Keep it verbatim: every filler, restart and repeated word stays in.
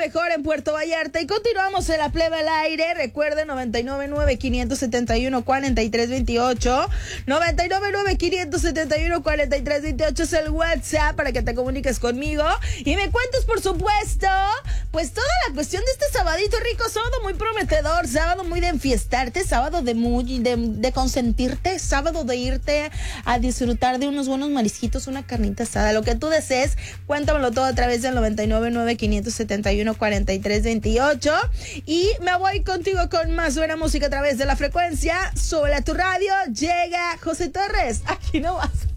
mejor en Puerto Vallarta y continuamos en la plebe al aire. Recuerden noventa y nueve nueve, quinientos setenta y uno, cuarenta y tres veintiocho. noventa y nueve nueve, quinientos setenta y uno, cuarenta y tres veintiocho es el WhatsApp para que te comuniques conmigo y me cuentes, por supuesto, pues toda la cuestión de este sabadito rico, sábado muy prometedor, sábado muy de enfiestarte, sábado de muy de, de consentirte, sábado de irte a disfrutar de unos buenos marisquitos, una carnita asada, lo que tú desees. Cuéntamelo todo a través del noventa y nueve nueve, quinientos setenta y uno, cuarenta y tres veintiocho y me voy contigo con más buena música a través de la frecuencia. Súbele a tu radio, llega José Torres, aquí no vas.